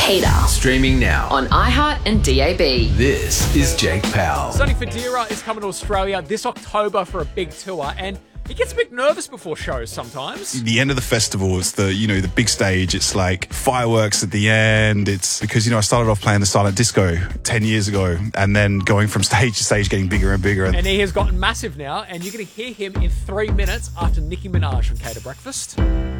Peter. Streaming now On iHeart and DAB. This is Jake Powell. Sonny Fodera is coming to Australia this October for a big tour, and he gets a bit nervous before shows sometimes. The end of the festival is the big stage. It's like fireworks at the end. It's because, I started off playing the silent disco 10 years ago and then going from stage to stage, getting bigger and bigger. And he has gotten massive now, and you're going to hear him in 3 minutes after Nicki Minaj from Cater Breakfast.